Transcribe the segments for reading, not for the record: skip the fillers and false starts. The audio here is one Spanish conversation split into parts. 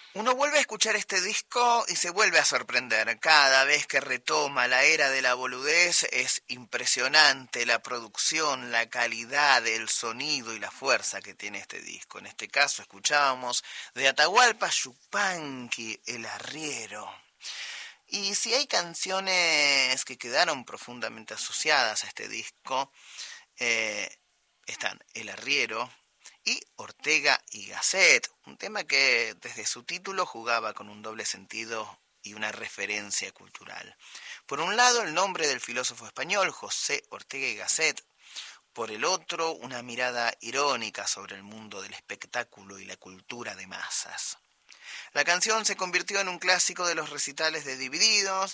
Uno vuelve a escuchar este disco y se vuelve a sorprender. Cada vez que retoma la era de la boludez es impresionante la producción, la calidad, el sonido y la fuerza que tiene este disco. En este caso escuchábamos de Atahualpa Yupanqui, El Arriero. Y si hay canciones que quedaron profundamente asociadas a este disco, eh, están El Arriero y Ortega y Gasset, un tema que desde su título jugaba con un doble sentido y una referencia cultural. Por un lado, el nombre del filósofo español José Ortega y Gasset; por el otro, una mirada irónica sobre el mundo del espectáculo y la cultura de masas. La canción se convirtió en un clásico de los recitales de Divididos.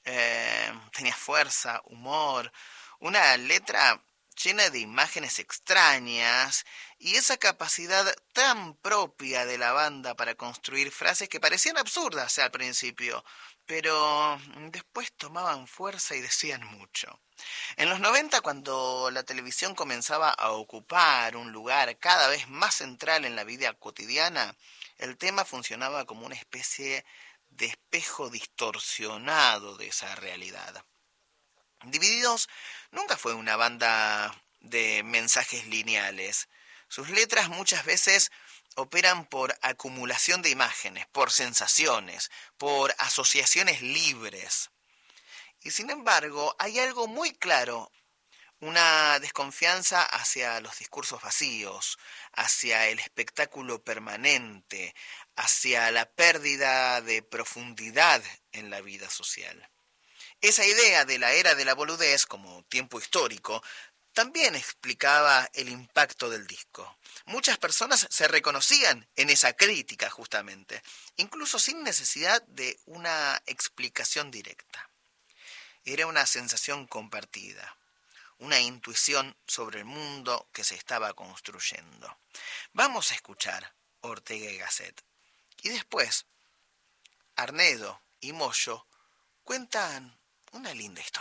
Tenía fuerza, humor, una letra llena de imágenes extrañas y esa capacidad tan propia de la banda para construir frases que parecían absurdas al principio, pero después tomaban fuerza y decían mucho. En los 90, cuando la televisión comenzaba a ocupar un lugar cada vez más central en la vida cotidiana, el tema funcionaba como una especie de espejo distorsionado de esa realidad. Divididos nunca fue una banda de mensajes lineales. Sus letras muchas veces operan por acumulación de imágenes, por sensaciones, por asociaciones libres. Y sin embargo, hay algo muy claro: una desconfianza hacia los discursos vacíos, hacia el espectáculo permanente, hacia la pérdida de profundidad en la vida social. Esa idea de la era de la boludez como tiempo histórico también explicaba el impacto del disco. Muchas personas se reconocían en esa crítica justamente, incluso sin necesidad de una explicación directa. Era una sensación compartida, una intuición sobre el mundo que se estaba construyendo. Vamos a escuchar Ortega y Gasset. Y después, Arnedo y Moyo cuentan una linda historia.